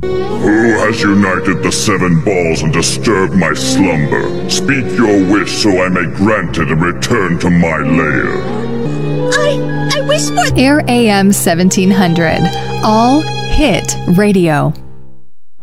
Who has united the 7 balls and disturbed my slumber? Speak your wish so I may grant it and return to my lair. I wish for... Air AM 1700, All Hit Radio.